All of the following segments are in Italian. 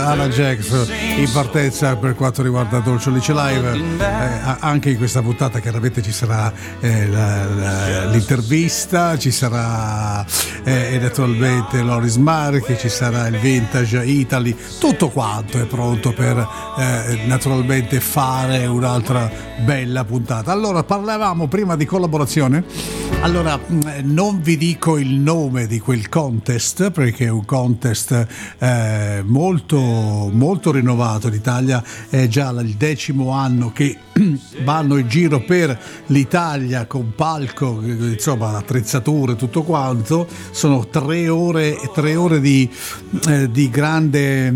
Alla Jax in partenza per quanto riguarda Dolce Alice Live. Anche in questa puntata chiaramente ci sarà l'intervista, ci sarà naturalmente Loris Marchi, ci sarà il Vintage Italy, tutto quanto è pronto per naturalmente fare un'altra bella puntata. Allora, parlavamo prima di collaborazione. Allora, non vi dico il nome di quel contest perché è un contest molto rinnovato. L'Italia è già il 10° anno che vanno in giro per l'Italia con palco, insomma attrezzature, tutto quanto. Sono 3 ore di grande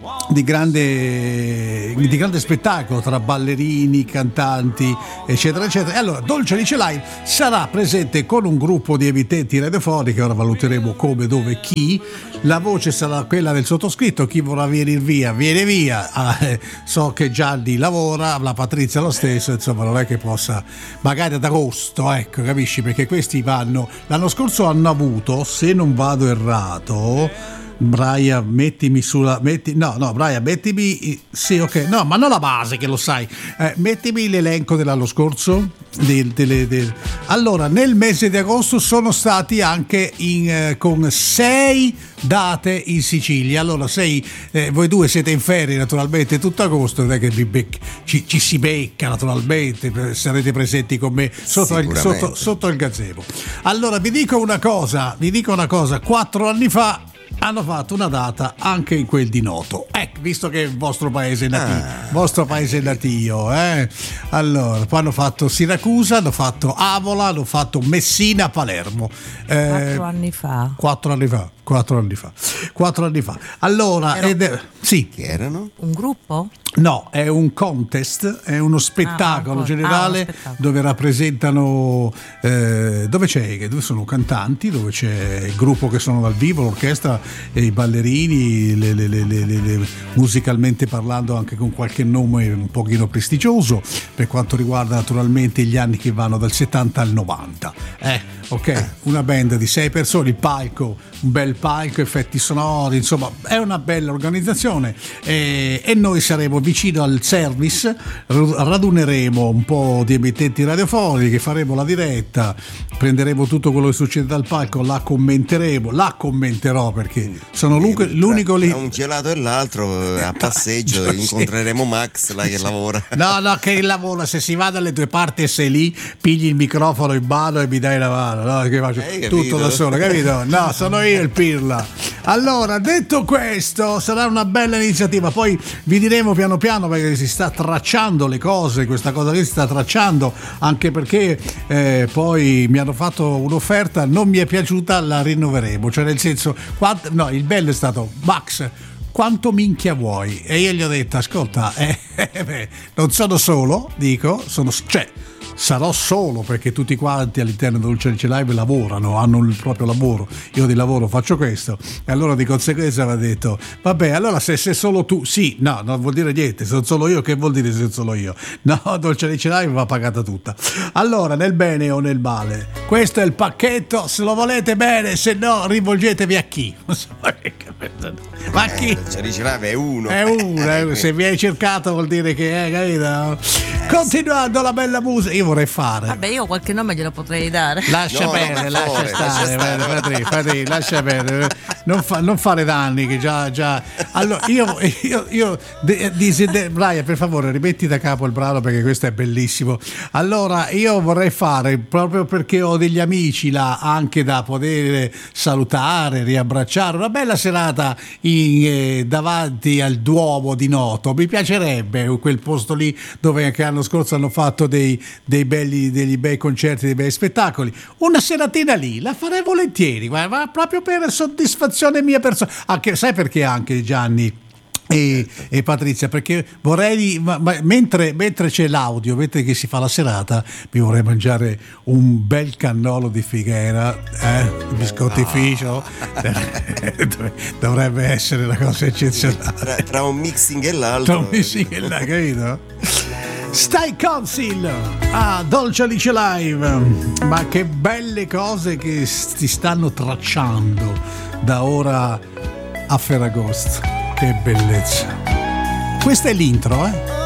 spettacolo tra ballerini, cantanti, eccetera eccetera. E allora Dolce Alice Live sarà presente con un gruppo di emittenti radiofoniche. Ora valuteremo come, dove, chi. La voce sarà quella del sottoscritto. Chi vorrà venire via viene via. So che Gianni lavora, la Patrizia lo stesso, insomma non è che possa, magari ad agosto, ecco, capisci, perché questi vanno, l'anno scorso hanno avuto, se non vado errato, Brian, mettimi, sì, ok, no, ma non la base che lo sai, mettimi l'elenco dell'anno scorso. Allora, nel mese di agosto sono stati anche con 6 date in Sicilia. Allora, voi due siete in ferie naturalmente tutto agosto, non è che ci si becca naturalmente, sarete presenti con me sotto il gazebo. Allora, vi dico una cosa, 4 anni fa hanno fatto una data anche in quel di Noto, visto che è il vostro paese natio, allora poi hanno fatto Siracusa, hanno fatto Avola, hanno fatto Messina, Palermo, 4 anni fa. 4 anni fa. Allora, sì. Che erano? Un gruppo? No, è un contest, è uno spettacolo generale dove rappresentano, dove sono cantanti, dove c'è il gruppo che sono dal vivo, l'orchestra, e i ballerini, musicalmente parlando anche con qualche nome un pochino prestigioso, per quanto riguarda naturalmente gli anni che vanno dal 70 al 90. Una band di 6 persone, il palco, un bel palco, effetti sonori, insomma è una bella organizzazione, e noi saremo vicino al service, raduneremo un po' di emittenti radiofonici, faremo la diretta, prenderemo tutto quello che succede dal palco, la commenterò perché sono l'unico lì. Tra un gelato e l'altro a passeggio incontreremo Max là che lavora. No, che lavora, se si va dalle tue parti e sei lì, pigli il microfono in mano e mi dai la mano, no? Che faccio tutto da solo, capito? No, sono io il pirla. Allora, detto questo, sarà una bella iniziativa, poi vi diremo piano piano perché si sta tracciando le cose, questa cosa qui si sta tracciando, anche perché poi mi hanno fatto un'offerta, non mi è piaciuta, la rinnoveremo, cioè nel senso, il bello è stato: Max, quanto minchia vuoi? E io gli ho detto: ascolta, non sono solo, sarò solo perché tutti quanti all'interno di Dolce Alice Live lavorano, hanno il proprio lavoro, io di lavoro faccio questo, e allora di conseguenza mi ha detto: vabbè, allora se solo tu, sì, no, non vuol dire niente, se sono solo io, che vuol dire se sono solo io? No, Dolce Alice Live va pagata tutta. Allora, nel bene o nel male, questo è il pacchetto, se lo volete bene, se no rivolgetevi a chi? Ma chi? Dolce Alice Live è uno, se vi hai cercato vuol dire che capito? Continuando la bella musica, io vorrei fare. Vabbè, io qualche nome glielo potrei dare. Lascia perdere. Non fare danni che già. Allora io Brian, per favore, rimetti da capo il brano perché questo è bellissimo. Allora, io vorrei fare, proprio perché ho degli amici là anche da poter salutare, riabbracciare, una bella serata davanti al Duomo di Noto. Mi piacerebbe quel posto lì dove anche l'anno scorso hanno fatto degli bei concerti, dei bei spettacoli. Una seratina lì la farei volentieri, ma proprio per soddisfazione mia personale. Anche, sai perché anche Gianni e Patrizia? Perché vorrei, mentre c'è l'audio, mentre che si fa la serata, mi vorrei mangiare un bel cannolo di Figuera, biscottificio. Dovrebbe essere una cosa eccezionale. Tra un mixing e l'altro. Capito? Stai Council Dolce Alice Live, ma che belle cose che si stanno tracciando da ora a Ferragosto. Che bellezza. Questa è l'intro, eh?